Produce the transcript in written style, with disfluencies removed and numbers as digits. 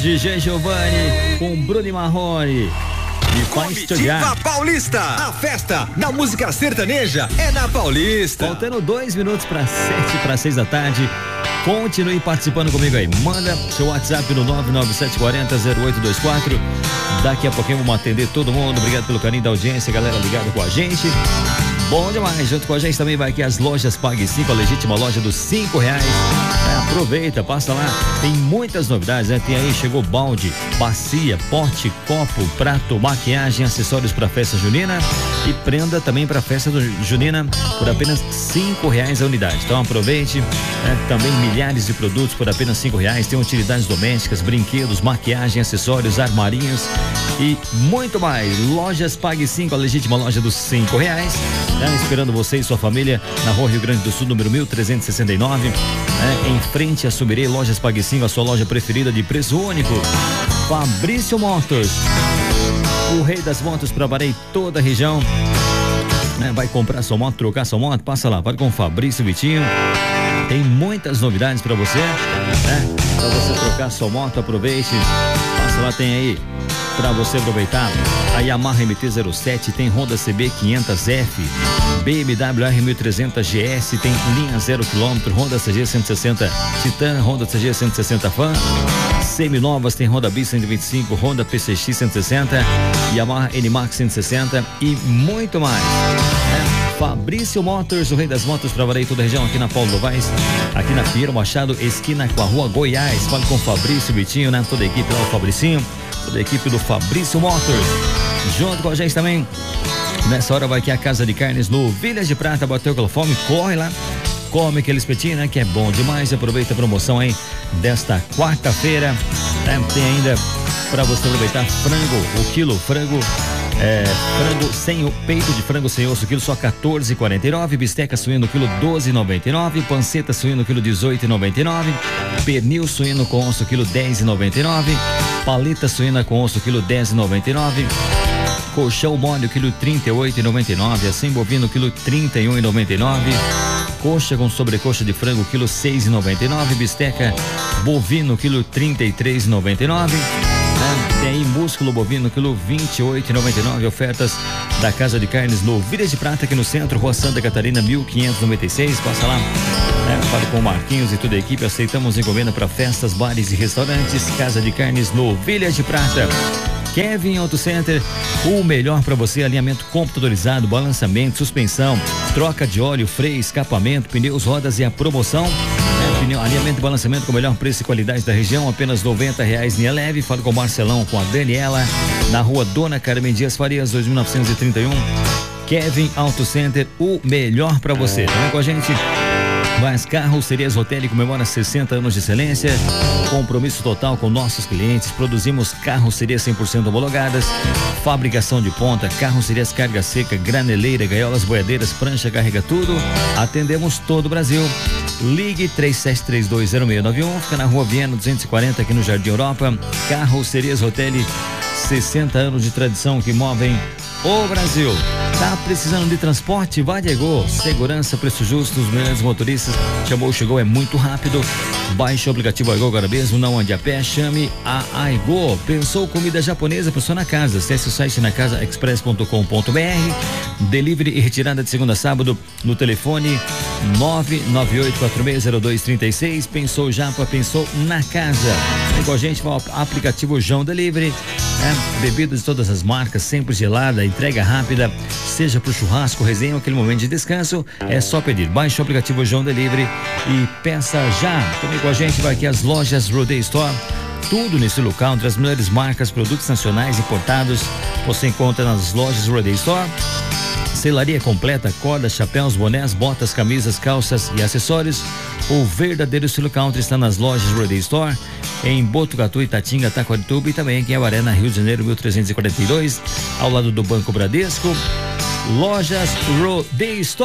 DJ Giovanni com Bruno Marrone. E Comitiva Paulista, a festa da música sertaneja é na Paulista. Faltando 2 minutos para 6 da tarde. Continue participando comigo aí. Manda seu WhatsApp no 99740-0824. Daqui a pouquinho vamos atender todo mundo. Obrigado pelo carinho da audiência, galera ligada com a gente. Bom demais. Junto com a gente também vai aqui as lojas Pague 5, a legítima loja dos R$5. Aproveita, passa lá. Tem muitas novidades, né? Tem aí, chegou balde, bacia, pote, copo, prato, maquiagem, acessórios para festa junina e prenda também para festa junina por apenas R$5 a unidade. Então aproveite, né? Também milhares de produtos por apenas R$5. Tem utilidades domésticas, brinquedos, maquiagem, acessórios, armarinhos e muito mais. Lojas Pague 5, a legítima loja dos R$5. Esperando você e sua família na Rua Rio Grande do Sul, número 1369, em frente a Sumirê. Lojas Pague 5, a sua loja preferida de preço único. Fabrício Motors, o rei das motos para Avaré e toda a região. Vai comprar sua moto, trocar sua moto, passa lá, vai com o Fabrício Vitinho. Tem muitas novidades para você, para você trocar sua moto, aproveite. Passa lá, tem aí para você aproveitar a Yamaha MT-07, tem Honda CB 500F, BMW R1300 GS, tem linha 0 km, Honda CG 160 Titan, Honda CG 160 Fan, seminovas, tem Honda Bis 125, Honda PCX 160, Yamaha NMAX 160 e muito mais. Fabrício Motors, o rei das motos para Avaré e toda a região, aqui na Paulo Novaes, aqui na Pinheiro Machado, esquina com a Rua Goiás. Fale com o Fabrício Vitinho, né? Toda a equipe lá, o Fabricinho, toda a equipe do Fabrício Motors. Junto com a gente também, nessa hora vai aqui a Casa de Carnes no Vilhas de Prata. Bateu aquela fome, corre lá, come aquele espetinho, né? Que é bom demais. Aproveita a promoção aí desta quarta-feira, né? Tem ainda para você aproveitar frango, o quilo, frango sem o peito de frango sem osso, quilo só R$14,49, bisteca suíno quilo R$12,99, panceta suíno quilo R$18,99, pernil suíno com osso quilo R$10,99, paleta suína com osso quilo R$10,99, colchão mole quilo R$38,99, assim bovino quilo R$31,99, coxa com sobrecoxa de frango quilo R$6,99, bisteca bovino quilo R$33,99. Tem aí músculo bovino quilo R$28,99. Ofertas da Casa de Carnes no Vilhas de Prata, aqui no centro, Rua Santa Catarina 1596. Passa lá, fale com o Marquinhos e toda a equipe. Aceitamos encomenda para festas, bares e restaurantes. Casa de Carnes no Vilhas de Prata. Kevin Auto Center, o melhor para você: alinhamento computadorizado, balançamento, suspensão, troca de óleo, freio, escapamento, pneus, rodas e a promoção. Alinhamento e balançamento com o melhor preço e qualidade da região, apenas R$90 linha leve. Fala com o Marcelão, com a Daniela, na Rua Dona Carmen Dias Farias, 2931. Kevin Auto Center, o melhor para você. Também com a gente, Vaz Carrocerias Hotel comemora 60 anos de excelência, compromisso total com nossos clientes. Produzimos carrocerias 100% homologadas, fabricação de ponta, carrocerias carga seca, graneleira, gaiolas, boiadeiras, prancha, carrega tudo. Atendemos todo o Brasil. Ligue 37320691, fica na Rua Viana 240, aqui no Jardim Europa. Carrocerias Hotel, 60 anos de tradição que movem o Brasil. Tá precisando de transporte? Vá de Aigô. Segurança, preço justo, os melhores motoristas. Chamou, chegou, é muito rápido. Baixe o aplicativo Aigô agora mesmo, não ande a pé, chame a Aigô. Pensou comida japonesa para sua na casa? Acesse o site nacasaexpress.com.br. Delivery e retirada de segunda a sábado no telefone 998460236. Pensou Japa, pensou na casa. Vem com a gente, o aplicativo João Delivery. Bebidas de todas as marcas, sempre gelada, entrega rápida, seja pro churrasco, resenha, aquele momento de descanso, é só pedir. Baixe o aplicativo João Delivery e peça já. Também com a gente vai aqui as lojas Roday Store. Tudo nesse local, entre as melhores marcas, produtos nacionais importados, você encontra nas lojas Roday Store. Selaria completa, cordas, chapéus, bonés, botas, camisas, calças e acessórios. O verdadeiro estilo country está nas lojas Roday Store, em Botucatu, Itatinga, Taquarituba e também aqui em Avaré, na Rio de Janeiro, 1342, ao lado do Banco Bradesco. Lojas Roday Store.